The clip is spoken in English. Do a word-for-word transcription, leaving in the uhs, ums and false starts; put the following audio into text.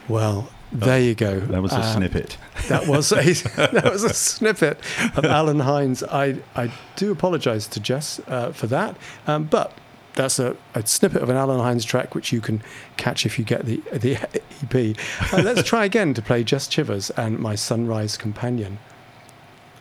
Well, there you go. That was a um, snippet. That was a that was a snippet of Alan Hines. I I do apologise to Jess uh, for that, um, but that's a, a snippet of an Alan Hines track which you can catch if you get the the E P. Uh, let's try again to play Jess Chivers and My Sunrise Companion.